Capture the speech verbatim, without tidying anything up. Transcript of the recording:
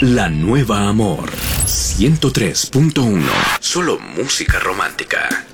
La Nueva Amor ciento tres punto uno. Solo música romántica.